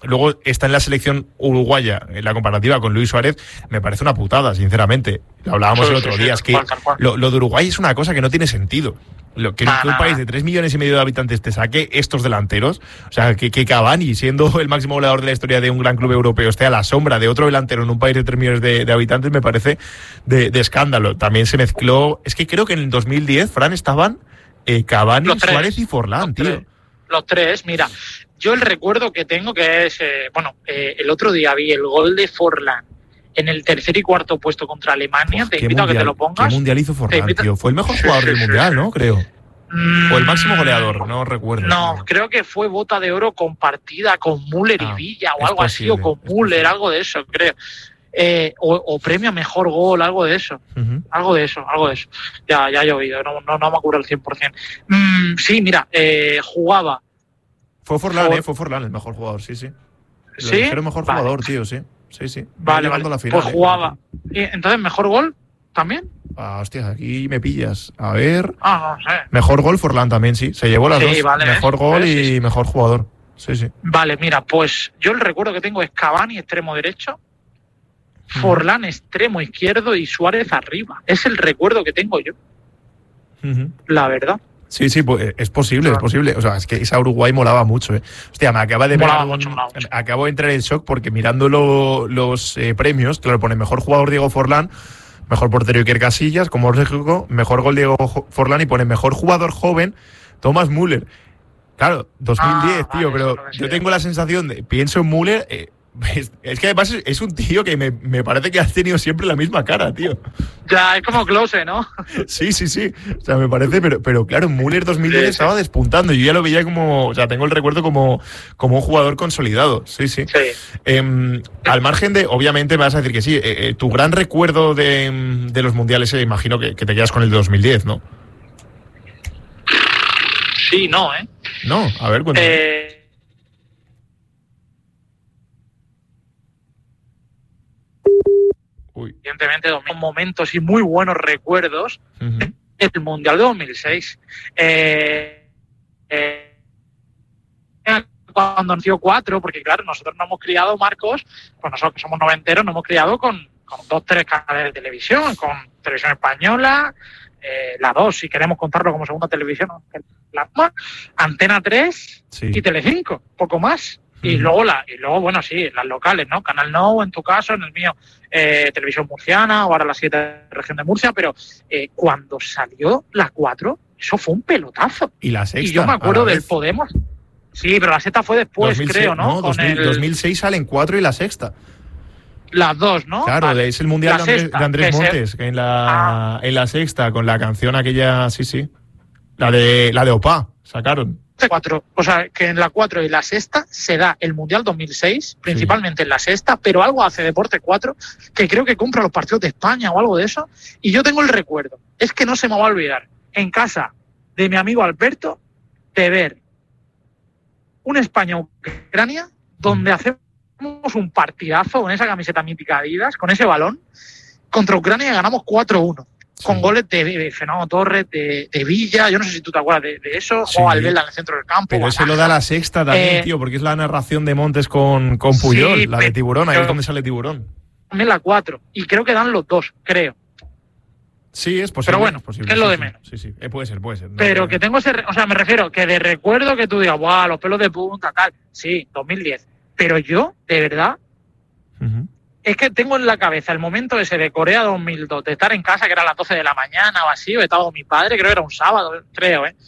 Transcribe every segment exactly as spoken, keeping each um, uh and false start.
luego está en la selección uruguaya, en la comparativa con Luis Suárez, me parece una putada, sinceramente. Lo hablábamos sí, el otro sí, día, sí, es que cual, cual. Lo, lo de Uruguay es una cosa que no tiene sentido. Lo, que, ah, que un país de tres millones y medio de habitantes te saque estos delanteros, o sea, que, que Cavani, siendo el máximo goleador de la historia de un gran club europeo, esté a la sombra de otro delantero en un país de tres millones de, de habitantes, me parece de, de escándalo. También se mezcló, es que creo que en el dos mil diez, Fran, estaban eh, Cavani, Suárez y Forlán, los tío. Tres. Los tres, mira, yo el recuerdo que tengo que es, eh, bueno, eh, el otro día vi el gol de Forlán en el tercer y cuarto puesto contra Alemania. Uf, te invito mundial, a que te lo pongas. ¿Qué mundial hizo Forlán, tío? Fue el mejor jugador sí, sí, del sí, mundial, sí. ¿no? Creo. Mm, o el máximo goleador, no recuerdo. No, tío. Creo que fue bota de oro compartida con Müller ah, y Villa o algo posible, así, o con Müller, algo de eso, creo. Eh, o, o premio a mejor gol, algo de eso. Uh-huh. Algo de eso, algo de eso. Ya, ya he oído, no, no, no me acuerdo al cien por ciento. Mm, sí, mira, eh, jugaba. Fue Forlán, For... eh, fue Forlán el mejor jugador, sí, sí. Lo ¿Sí? dijeron mejor vale. jugador, tío, sí. Sí, sí. Vale, vale. La final, pues jugaba. Eh. Entonces, ¿mejor gol también? Ah, hostia, aquí me pillas. A ver. Ah, no sé. Mejor gol Forlán también, sí. Se llevó las sí, dos. Vale, mejor ¿ves? gol ¿ves? y sí, sí. mejor jugador. Sí, sí. Vale, mira, pues yo el recuerdo que tengo es Cavani, extremo derecho, hmm. Forlán, extremo izquierdo y Suárez arriba. Es el recuerdo que tengo yo. Uh-huh. La verdad. Sí, sí, pues es posible, es posible. O sea, es que esa Uruguay molaba mucho, ¿eh? Hostia, me acaba de molaba un, mucho, molaba mucho. Acabo de entrar en shock porque mirando lo, los eh, premios, claro, pone mejor jugador Diego Forlán, mejor portero Iker Casillas, como lógico, mejor gol Diego Forlán y pone mejor jugador joven Thomas Müller. Claro, dos mil diez, ah, tío, vale, pero yo tengo la sensación de, pienso en Müller, eh, es, es que además es un tío que me, me parece que ha tenido siempre la misma cara, tío. Ya, es como Klose, ¿no? Sí, sí, sí. O sea, me parece, pero, pero claro, Müller dos mil diez sí, estaba sí. despuntando. Yo ya lo veía como, o sea, tengo el recuerdo como, como un jugador consolidado. Sí, sí. sí. Eh, al margen de, obviamente me vas a decir que sí, eh, eh, tu gran recuerdo de, de los mundiales, eh, imagino que, que te quedas con el de dos mil diez, ¿no? Sí, no, ¿eh? No, a ver, cuéntame. Eh... Uy. Evidentemente, dos momentos y muy buenos recuerdos uh-huh. del Mundial de dos mil seis. Eh, eh, cuando nació cuatro, porque claro, nosotros nos hemos criado, Marcos, pues nosotros que somos noventeros, nos hemos criado con, con dos, tres canales de televisión, con Televisión Española, eh, la dos, si queremos contarlo como segunda televisión, la Antena tres sí. y Telecinco, poco más. Y luego, la, y luego, bueno, sí, las locales, ¿no? Canal Nou, en tu caso, en el mío, eh, Televisión Murciana, o ahora la siete región de Murcia, pero eh, cuando salió la cuatro, eso fue un pelotazo. Y la sexta. Y yo me acuerdo del Podemos. Sí, pero la sexta fue después, dos mil seis, creo, ¿no? No, dos mil, el... dos mil seis salen cuatro y la sexta. Las dos, ¿no? Claro, vale. Es el Mundial de Andrés, sexta, de Andrés Montes, se... que en la, ah. en la sexta, con la canción aquella, sí, sí. La de, la de Opa, sacaron. Cuatro, o sea, que en la cuatro y la sexta se da el Mundial dos mil seis, principalmente sí. en la sexta, pero algo hace Deporte cuatro, que creo que compra los partidos de España o algo de eso, y yo tengo el recuerdo, es que no se me va a olvidar, en casa de mi amigo Alberto, de ver un España-Ucrania, donde mm. hacemos un partidazo con esa camiseta mítica Adidas, con ese balón, contra Ucrania y ganamos cuatro uno. Sí. Con goles de, de Fernando Torres, de, de Villa, yo no sé si tú te acuerdas de, de eso, sí. o Albelda en el centro del campo. Pero eso lo da la sexta también, eh, tío, porque es la narración de Montes con, con Puyol, sí, la de Tiburón, ahí es donde sale Tiburón. También la cuatro, y creo que dan los dos, creo. Sí, es posible. Pero bueno, es, posible, es lo sí, de sí, menos. Sí, sí, eh, puede ser, puede ser. No, pero no, que tengo ese, o sea, me refiero, que de recuerdo que tú digas, ¡buah, los pelos de punta, tal! Sí, dos mil diez. Pero yo, de verdad... Uh-huh. Es que tengo en la cabeza el momento ese de Corea dos mil dos, de estar en casa, que era a las doce de la mañana o así, o estaba con mi padre, creo que era un sábado, creo, ¿eh?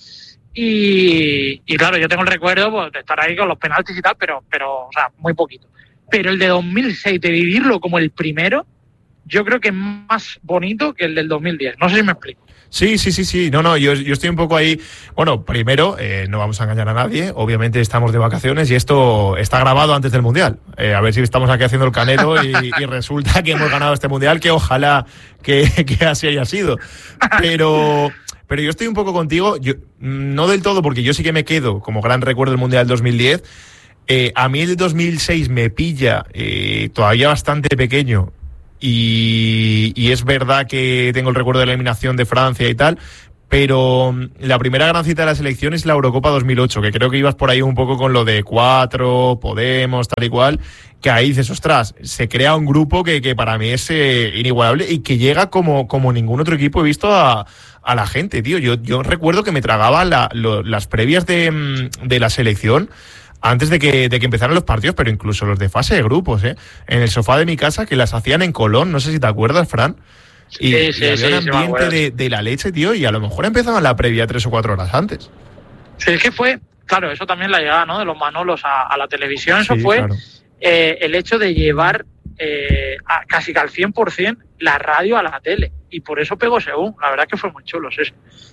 Y, y claro, yo tengo el recuerdo pues, de estar ahí con los penaltis y tal, pero, pero, o sea, muy poquito. Pero el de dos mil seis, de vivirlo como el primero, yo creo que es más bonito que el del dos mil diez. No sé si me explico. Sí, sí, sí, sí. No, no, yo, yo estoy un poco ahí. Bueno, primero, eh, no vamos a engañar a nadie. Obviamente estamos de vacaciones y esto está grabado antes del Mundial. Eh, a ver si estamos aquí haciendo el canelo y, y resulta que hemos ganado este Mundial, que ojalá que, que así haya sido. Pero, pero yo estoy un poco contigo, yo, no del todo, porque yo sí que me quedo como gran recuerdo del Mundial dos mil diez. Eh, a mí el dos mil seis me pilla eh, todavía bastante pequeño. Y, y es verdad que tengo el recuerdo de la eliminación de Francia y tal, pero la primera gran cita de la selección es la Eurocopa dos mil ocho, que creo que ibas por ahí un poco con lo de cuatro, Podemos, tal y cual, que ahí dices, ostras, se crea un grupo que, que para mí es eh, inigualable y que llega como, como ningún otro equipo he visto a, a la gente, tío. Yo, yo recuerdo que me tragaba la, lo, las previas de, de la selección antes de que, de que empezaran los partidos, pero incluso los de fase de grupos, ¿eh? En el sofá de mi casa, que las hacían en Colón, no sé si te acuerdas, Fran. Y, sí, sí, y había sí, un ambiente sí, de, de la leche, tío, y a lo mejor empezaban la previa tres o cuatro horas antes. Sí, es que fue, claro, eso también la llegada, ¿no?, de los Manolos a, a la televisión, eso Sí, fue claro. eh, el hecho de llevar eh, a, casi que al cien por ciento la radio a la tele, y por eso pegó según, la verdad es que fue muy chulo eso.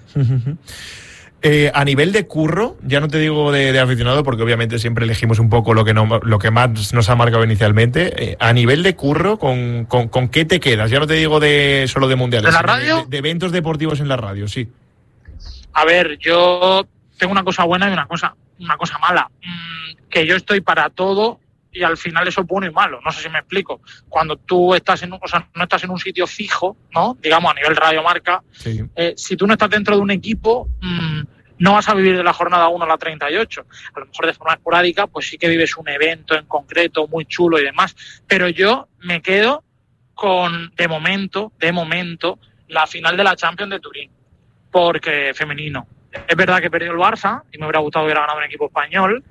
Eh, a nivel de curro, ya no te digo de, de aficionado, porque obviamente siempre elegimos un poco lo que, no, lo que más nos ha marcado inicialmente. Eh, a nivel de curro, ¿con, con, ¿con qué te quedas? Ya no te digo de solo de mundiales. ¿De la radio? De, de eventos deportivos en la radio, sí. A ver, yo tengo una cosa buena y una cosa, una cosa mala. Mm, que yo estoy para todo y al final eso es bueno y malo. No sé si me explico. Cuando tú estás en un, o sea, no estás en un sitio fijo, ¿no?, digamos a nivel radiomarca, Sí. eh, si tú no estás dentro de un equipo, mmm, no vas a vivir de la jornada uno a la treinta y ocho. A lo mejor de forma esporádica, pues sí que vives un evento en concreto muy chulo y demás. Pero yo me quedo con, de momento, de momento, la final de la Champions de Turín. Porque femenino. Es verdad que perdió el Barça y me hubiera gustado hubiera ganado un equipo español.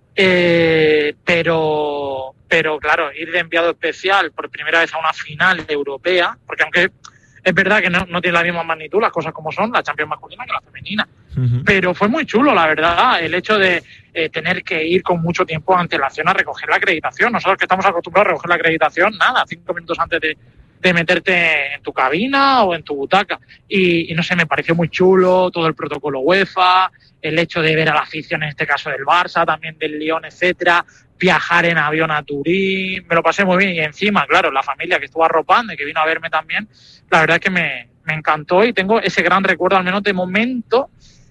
Eh, pero, pero claro, ir de enviado especial por primera vez a una final europea, porque aunque es verdad que no, no tiene la misma magnitud, las cosas como son, la Champions masculina que la femenina. Uh-huh. Pero fue muy chulo, la verdad, el hecho de eh, tener que ir con mucho tiempo de antelación a recoger la acreditación. Nosotros que estamos acostumbrados a recoger la acreditación, nada, cinco minutos antes de, de meterte en tu cabina o en tu butaca. Y, y no sé, me pareció muy chulo todo el protocolo UEFA, el hecho de ver a la afición, en este caso del Barça, también del Lyon, etcétera, viajar en avión a Turín, me lo pasé muy bien. Y encima, claro, la familia que estuvo arropando y que vino a verme también, la verdad es que me, me encantó y tengo ese gran recuerdo, al menos de momento.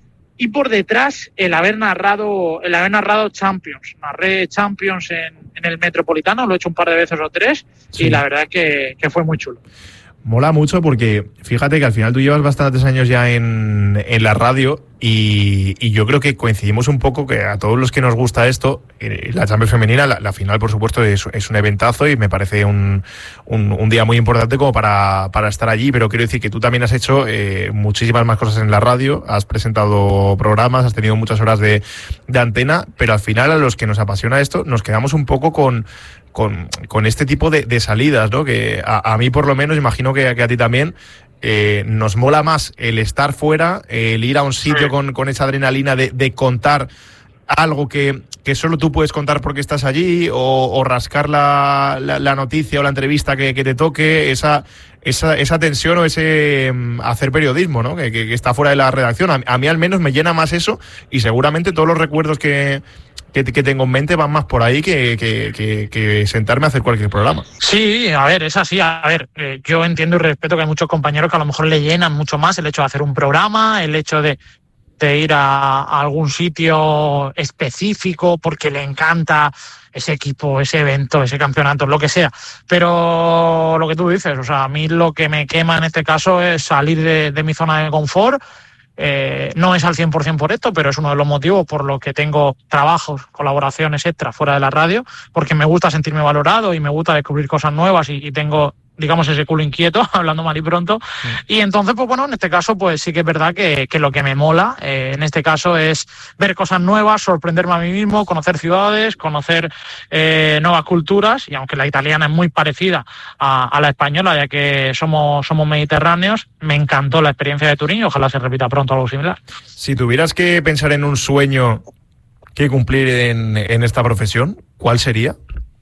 Y por detrás, el haber narrado el haber narrado Champions. Narré Champions en, en el Metropolitano, lo he hecho un par de veces o tres, sí. Y la verdad es que, que fue muy chulo. Mola mucho porque fíjate que al final tú llevas bastantes años ya en, en la radio y, y yo creo que coincidimos un poco que a todos los que nos gusta esto, eh, la Champions femenina, la, la final por supuesto es, es un eventazo y me parece un, un, un día muy importante como para, para estar allí, pero quiero decir que tú también has hecho eh, muchísimas más cosas en la radio, has presentado programas, has tenido muchas horas de, de antena, pero al final a los que nos apasiona esto nos quedamos un poco con... Con, con este tipo de, de salidas, ¿no? Que a, a mí por lo menos, imagino que, que a ti también, eh, nos mola más el estar fuera, el ir a un sitio sí. con, con esa adrenalina de, de contar algo que, que solo tú puedes contar porque estás allí, o, o rascar la, la, la noticia o la entrevista que, que te toque, esa, esa, esa tensión o ese um, hacer periodismo, ¿no? Que, que, que está fuera de la redacción. A, a mí al menos me llena más eso y seguramente todos los recuerdos que... Que, que tengo en mente van más por ahí que, que, que, que sentarme a hacer cualquier programa. Sí, a ver, es así. A ver, eh, yo entiendo y respeto que hay muchos compañeros que a lo mejor le llenan mucho más el hecho de hacer un programa, el hecho de, de ir a, a algún sitio específico porque le encanta ese equipo, ese evento, ese campeonato, lo que sea. Pero lo que tú dices, o sea, a mí lo que me quema en este caso es salir de, de mi zona de confort. Eh, no es al cien por ciento por esto, pero es uno de los motivos por los que tengo trabajos, colaboraciones extras fuera de la radio, porque me gusta sentirme valorado y me gusta descubrir cosas nuevas y, y tengo, digamos, ese culo inquieto, hablando mal y pronto. Sí. Y entonces, pues bueno, en este caso, pues sí que es verdad que, que lo que me mola, eh, en este caso, es ver cosas nuevas, sorprenderme a mí mismo, conocer ciudades, conocer eh, nuevas culturas, y aunque la italiana es muy parecida a, a la española, ya que somos, somos mediterráneos, me encantó la experiencia de Turín y ojalá se repita pronto algo similar. Si tuvieras que pensar en un sueño que cumplir en, en esta profesión, ¿cuál sería?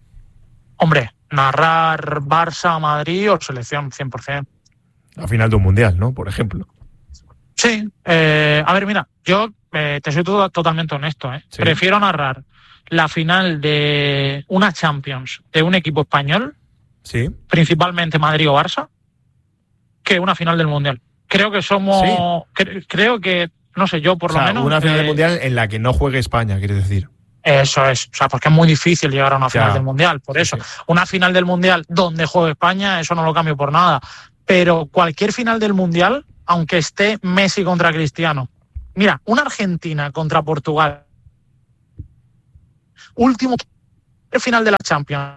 Hombre, narrar Barça, Madrid o selección cien por ciento. La final de un mundial, ¿no? Por ejemplo. Sí. Eh, a ver, mira, yo eh, te soy todo, totalmente honesto. ¿eh? Sí. Prefiero narrar la final de una Champions de un equipo español, sí. principalmente Madrid o Barça, que una final del mundial. Creo que somos... Sí. Cre- creo que, no sé, yo por o sea, lo menos... una final eh, del mundial en la que no juegue España, quieres decir. Eso es, o sea, porque es muy difícil llegar a una final ya. del Mundial, por eso. Sí, sí. Una final del Mundial donde juegue España, eso no lo cambio por nada. Pero cualquier final del Mundial, aunque esté Messi contra Cristiano. Mira, una Argentina contra Portugal. Último final de la Champions.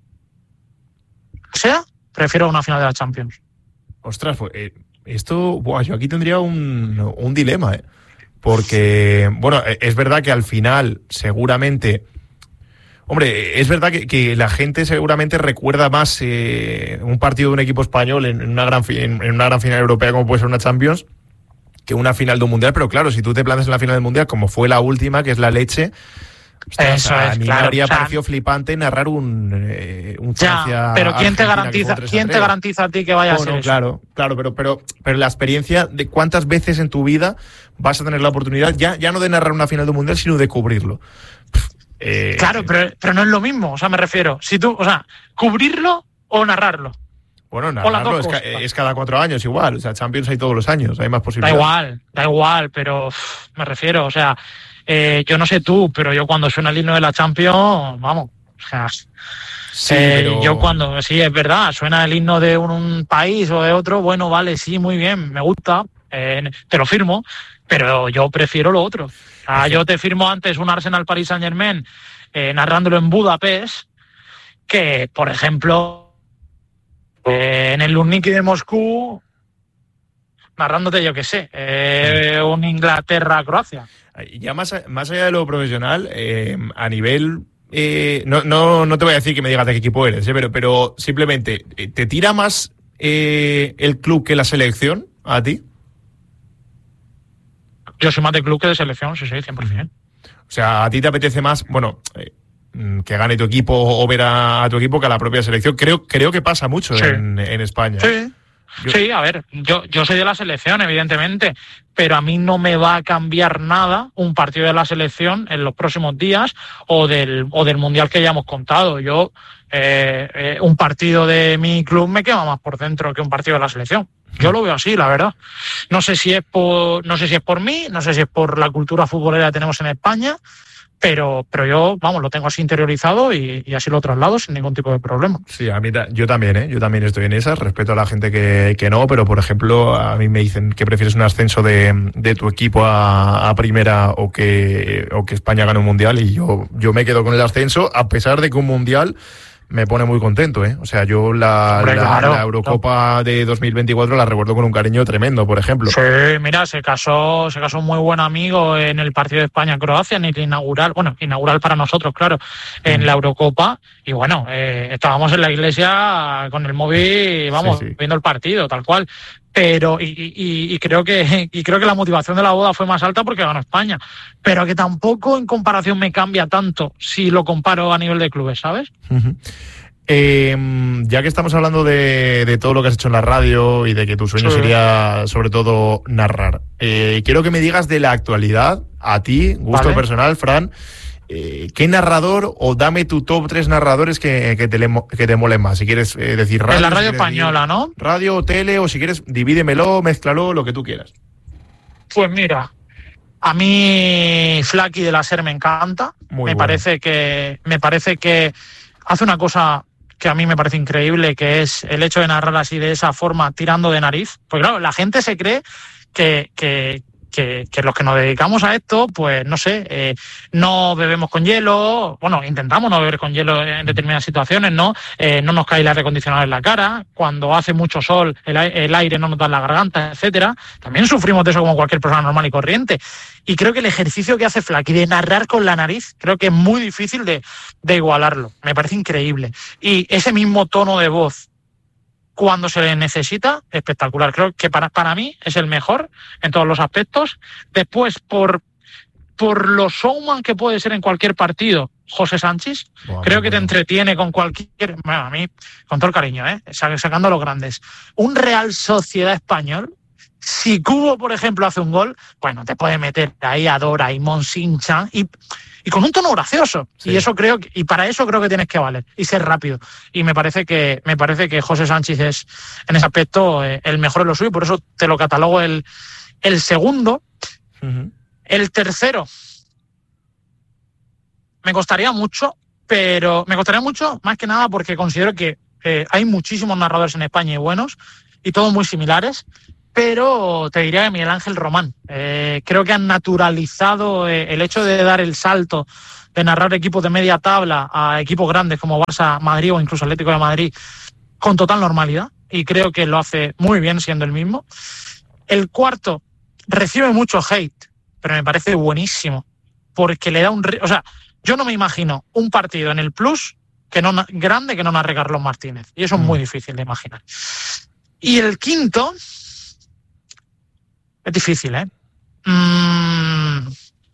O sea, prefiero una final de la Champions. Ostras, pues eh, esto, buah, yo aquí tendría un, un dilema, ¿eh? Porque, bueno, es verdad que al final, seguramente... Hombre, es verdad que, que la gente seguramente recuerda más eh, un partido de un equipo español en una, gran, en, en una gran final europea como puede ser una Champions que una final de un Mundial, pero claro, si tú te plantas en la final del Mundial como fue la última, que es la leche... Ostras, Eso a es, mí claro, me habría o sea, parecido flipante narrar un, eh, un Francia. Ya, pero ¿quién te garantiza, ¿quién te garantiza a ti que vaya no, a ser no, eso? Claro, claro, pero, pero, pero la experiencia de cuántas veces en tu vida vas a tener la oportunidad, ya, ya no de narrar una final de un mundial, sino de cubrirlo. Eh, claro, pero, pero no es lo mismo, o sea, me refiero, si tú, o sea, cubrirlo o narrarlo. Bueno, narrarlo es, ca es cada cuatro años igual, o sea, Champions hay todos los años, hay más posibilidades. Da igual, da igual, pero uff, me refiero, o sea, eh, yo no sé tú, pero yo cuando suena el himno de la Champions, vamos, o sea, sí, eh, pero... yo cuando, sí, es verdad, suena el himno de un, un país o de otro, bueno, vale, sí, muy bien, me gusta, eh, te lo firmo, pero yo prefiero lo otro. O sea, sí. Yo te firmo antes un Arsenal Paris Saint-Germain eh, narrándolo en Budapest que, por ejemplo, eh, en el Luzhniki de Moscú narrándote, yo qué sé, eh, un Inglaterra-Croacia. Ya más, más allá de lo profesional, eh, a nivel... Eh, no, no, no te voy a decir que me digas de qué equipo eres, eh, pero, pero simplemente, ¿te tira más eh, el club que la selección a ti? Yo soy más de club que de selección, sí, sí, cien por ciento. O sea, ¿a ti te apetece más, bueno, eh, que gane tu equipo o ver a, a tu equipo que a la propia selección? Creo, creo que pasa mucho sí. en, en España. Sí. Yo... Sí, a ver, yo, yo soy de la selección, evidentemente, pero a mí no me va a cambiar nada un partido de la selección en los próximos días o del, o del Mundial que ya hemos contado. Yo, eh, eh, un partido de mi club me quema más por dentro que un partido de la selección. Yo lo veo así, la verdad. No sé si es por, no sé si es por mí, no sé si es por la cultura futbolera que tenemos en España, pero, pero yo, vamos, lo tengo así interiorizado y, y así lo traslado sin ningún tipo de problema. Sí, a mí yo también, ¿eh? Yo también estoy en esas. Respeto a la gente que, que no, pero por ejemplo, a mí me dicen que prefieres un ascenso de, de tu equipo a, a primera o que, o que España gane un mundial y yo, yo me quedo con el ascenso, a pesar de que un mundial me pone muy contento, ¿eh? O sea, yo la, Hombre, la, claro, la Eurocopa no. de dos mil veinticuatro la recuerdo con un cariño tremendo, por ejemplo. Sí, mira, se casó, se casó un muy buen amigo en el partido de España-Croacia, en el inaugural, bueno, inaugural para nosotros, claro, en mm. la Eurocopa, y bueno, eh, estábamos en la iglesia con el móvil, vamos, sí, sí. viendo el partido, tal cual. Pero, y, y, y creo que y creo que la motivación de la boda fue más alta porque ganó España. Pero que tampoco en comparación me cambia tanto si lo comparo a nivel de clubes, ¿sabes? Uh-huh. Eh, ya que estamos hablando de, de todo lo que has hecho en la radio y de que tu sueño sí. sería sobre todo narrar, eh, quiero que me digas de la actualidad, a ti, gusto vale. personal, Fran, Eh, ¿qué narrador o dame tu top tres narradores que, que, te, le, que te molen más? Si quieres eh, decir radio. En la radio si española, decir, ¿no? Radio, tele, o si quieres, divídemelo, mézclalo, lo que tú quieras. Pues mira, a mí Flaky de la SER me encanta. Muy me bueno. parece que me parece que hace una cosa que a mí me parece increíble, que es el hecho de narrar así de esa forma, tirando de nariz. Pues claro, la gente se cree que, que Que, que los que nos dedicamos a esto, pues no sé, eh, no bebemos con hielo, bueno, intentamos no beber con hielo en determinadas situaciones, ¿no? Eh, no nos cae el aire acondicionado en la cara, cuando hace mucho sol el, el aire no nos da en la garganta, etcétera. También sufrimos de eso como cualquier persona normal y corriente. Y creo que el ejercicio que hace Flaky de narrar con la nariz, creo que es muy difícil de, de igualarlo. Me parece increíble. Y ese mismo tono de voz, cuando se le necesita, espectacular. Creo que para, para mí es el mejor en todos los aspectos. Después, por, por lo showman que puede ser en cualquier partido, José Sánchez, bueno, creo que bueno. te entretiene con cualquier... Bueno, a mí, con todo el cariño, ¿eh? Sacando a los grandes. Un Real Sociedad español, si Cubo, por ejemplo, hace un gol, bueno, te puede meter ahí a Dora y Monsinchan y... Y con un tono gracioso. Sí. Y eso creo que, y para eso creo que tienes que valer. Y ser rápido. Y me parece que, me parece que José Sánchez es, en ese aspecto, eh, el mejor de lo suyo. Por eso te lo catalogo el, el segundo. Uh-huh. El tercero. Me costaría mucho, pero me costaría mucho más que nada porque considero que eh, hay muchísimos narradores en España y buenos, y todos muy similares. pero te diría que Miguel Ángel Román. Eh, creo que han naturalizado eh, el hecho de dar el salto de narrar equipos de media tabla a equipos grandes como Barça, Madrid o incluso Atlético de Madrid con total normalidad, y creo que lo hace muy bien siendo el mismo. El cuarto recibe mucho hate, pero me parece buenísimo, porque le da un... O sea, yo no me imagino un partido en el Plus que no grande que no narre Carlos Martínez, y eso mm. es muy difícil de imaginar. Y el quinto es difícil, ¿eh? Mm,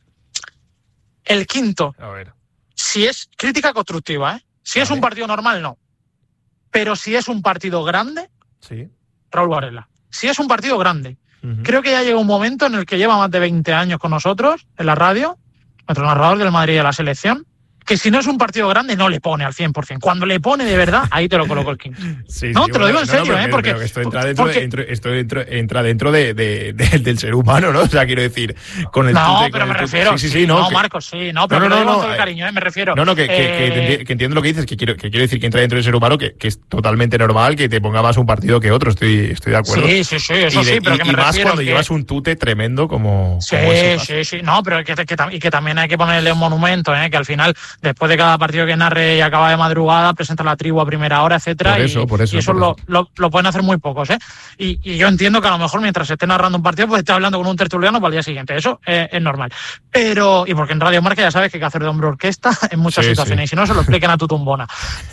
el quinto, a ver, si es crítica constructiva, ¿eh? Si a es ver. un partido normal, no. Pero si es un partido grande, sí. Raúl Varela. Si es un partido grande, uh-huh. creo que ya llega un momento en el que lleva más de veinte años con nosotros en la radio, nuestro narrador del Madrid y de la selección, que si no es un partido grande no le pone al cien por ciento. Cuando le pone de verdad, ahí te lo coloco el quinto. Sí, no, sí, te bueno, lo digo en no, serio, no, ¿eh? Pero, porque, pero esto entra dentro, porque, de, dentro, esto dentro, entra dentro de, de, de, del ser humano, ¿no? O sea, quiero decir, con el No, tute, pero con me el refiero... Sí, sí, sí, sí, no, no que, Marcos, sí, no, pero no, no, no, no, no, con todo eh, el cariño, ¿eh? Me refiero... No, no, que, eh, que, que, que entiendo lo que dices, que quiero, que quiero decir que entra dentro del ser humano, que, que es totalmente normal que te ponga más un partido que otro, estoy, estoy de acuerdo. Sí, sí, sí, eso y de, sí, pero y, que me y más cuando que... llevas un tute tremendo como... Sí, como ese sí, sí, no, pero que, que, que, y que también hay que ponerle un monumento, ¿eh? Que al final, después de cada partido que narre y acaba de madrugada, presenta la tribu a primera hora, etcétera. Por eso, y, por eso, y eso, por lo, eso. Lo, lo pueden hacer muy pocos, ¿eh? Y, y yo entiendo que a lo mejor mientras esté narrando un partido, pues esté hablando con un tertuliano para el día siguiente. Eso eh, es normal. Pero, y porque en Radio Marca ya sabes que hay que hacer de hombre orquesta en muchas sí, situaciones, sí. y si no, se lo expliquen a tu tumbona.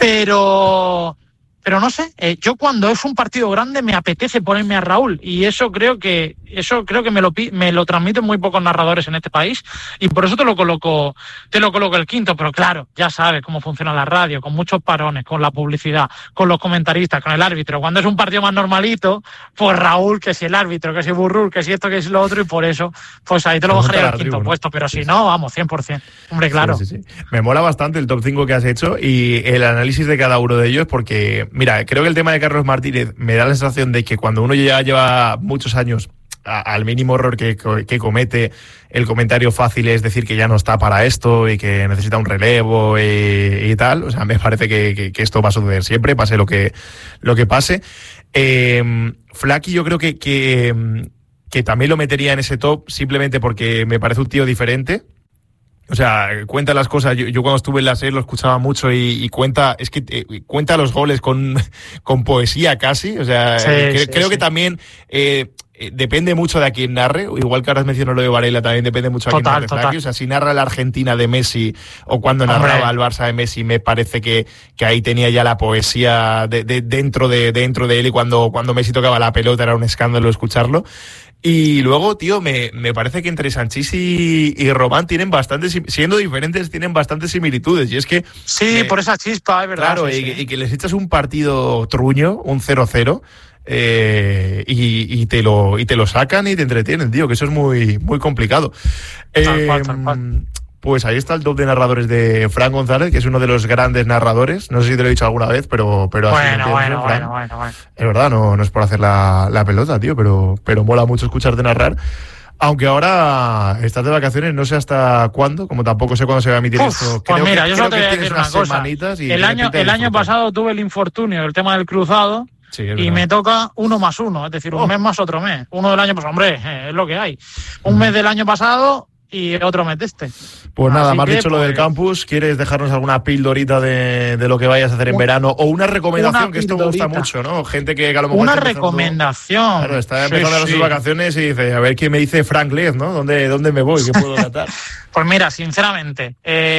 Pero... Pero no sé, eh, yo cuando es un partido grande me apetece ponerme a Raúl, y eso creo que eso creo que me lo me lo transmiten muy pocos narradores en este país, y por eso te lo coloco te lo coloco el quinto. Pero claro, ya sabes cómo funciona la radio, con muchos parones, con la publicidad, con los comentaristas, con el árbitro. Cuando es un partido más normalito, pues Raúl, que si el árbitro, que si Burrul, que si esto, que si lo otro, y por eso pues ahí te lo bajaría al quinto tribu, puesto, pero si no, vamos, cien por ciento. Hombre, claro. Sí, sí, sí. Me mola bastante el top cinco que has hecho y el análisis de cada uno de ellos, porque mira, creo que el tema de Carlos Martínez me da la sensación de que cuando uno ya lleva muchos años, a, al mínimo error que, que comete, el comentario fácil es decir que ya no está para esto y que necesita un relevo y, y tal. O sea, me parece que, que, que esto va a suceder siempre, pase lo que, lo que pase. Eh, Flaky yo creo que, que, que también lo metería en ese top simplemente porque me parece un tío diferente. O sea, cuenta las cosas. Yo, yo cuando estuve en la serie lo escuchaba mucho y, y cuenta, es que eh, cuenta los goles con, con poesía casi. O sea, sí, cre, sí, creo sí. que también eh, eh, depende mucho de a quién narre. Igual que ahora has mencionado lo de Varela, también depende mucho de a quién narre Flaky. O sea, si narra la Argentina de Messi o cuando narraba al Barça de Messi, me parece que, que ahí tenía ya la poesía de, de, dentro, de, dentro de él, y cuando, cuando Messi tocaba la pelota era un escándalo escucharlo. Y luego, tío, me, me parece que entre Sanchís y, y Román tienen bastantes, siendo diferentes, tienen bastantes similitudes. Y es que... Sí, me, por esa chispa, es verdad. Claro, sí, y, sí. y que les echas un partido truño, un cero cero, eh, y, y, te lo, y te lo sacan y te entretienen, tío, que eso es muy, muy complicado. Tal eh, cual, tal cual. Pues ahí está el top de narradores de Fran González, que es uno de los grandes narradores. No sé si te lo he dicho alguna vez, pero, pero así bueno, lo bueno, Fran. bueno, bueno, bueno. Es verdad, no, no es por hacer la, la pelota, tío, pero, pero mola mucho escucharte narrar. Aunque ahora estás de vacaciones, no sé hasta cuándo, como tampoco sé cuándo se va a emitir Uf, esto. Pues Creo mira, que, yo creo solo te voy a que decir tienes una unas cosa. semanitas y el año, el año pasado tuve el infortunio, el tema del cruzado. Sí, y me toca uno más uno, es decir, un oh. mes más otro mes. Uno del año, pues hombre, eh, es lo que hay. Un mm. mes del año pasado y otro mes de este. Pues nada, me has dicho pues, lo del campus. ¿Quieres dejarnos alguna pildorita de, de lo que vayas a hacer en un, verano? O una recomendación, una que esto me gusta mucho, ¿no? Gente que, que a lo mejor... Una recomendación. Claro, está empezando sí, sus sí. vacaciones y dice, a ver qué me dice Frank Lez, ¿no? ¿Dónde, dónde me voy? ¿Qué puedo tratar? Pues mira, sinceramente,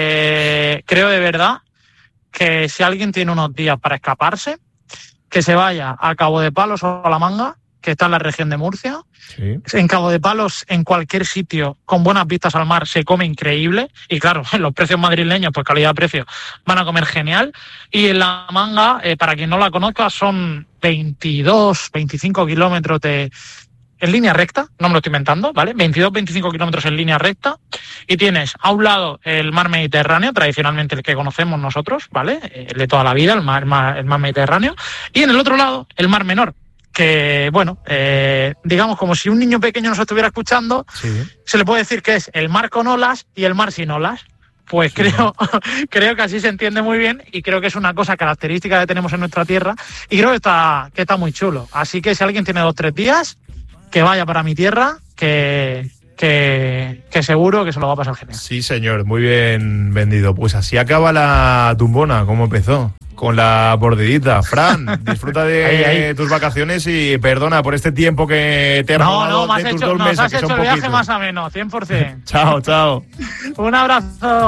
eh, creo de verdad que si alguien tiene unos días para escaparse, que se vaya a Cabo de Palos o a La Manga, que está en la región de Murcia. Sí. En Cabo de Palos, en cualquier sitio con buenas vistas al mar, se come increíble. Y claro, los precios madrileños, pues calidad-precio, van a comer genial. Y en La Manga, eh, para quien no la conozca, son veintidós, veinticinco kilómetros de... en línea recta, no me lo estoy inventando, ¿vale? veintidós, veinticinco kilómetros en línea recta. Y tienes a un lado el mar Mediterráneo, tradicionalmente el que conocemos nosotros, ¿vale? El de toda la vida, el mar, el mar, el mar Mediterráneo. Y en el otro lado, el mar Menor. Que, bueno, eh, digamos como si un niño pequeño nos estuviera escuchando, sí. Se le puede decir que es el mar con olas y el mar sin olas. Pues sí. creo, creo que así se entiende muy bien y creo que es una cosa característica que tenemos en nuestra tierra y creo que está, que está muy chulo. Así que si alguien tiene dos o tres días, que vaya para mi tierra, que, que, que seguro que se lo va a pasar genial. Sí, señor, muy bien vendido. Pues así acaba la tumbona, ¿cómo empezó? Con la mordidita. Fran, disfruta de ahí, ahí. tus vacaciones y perdona por este tiempo que te he robado no, no, de tus hecho, dos nos meses, has que hecho son el viaje poquitos. más ameno, cien por ciento. Chao, chao. Un abrazo.